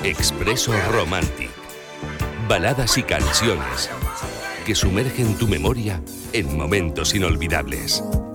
Expreso Romantic. Baladas y canciones que sumergen tu memoria en momentos inolvidables.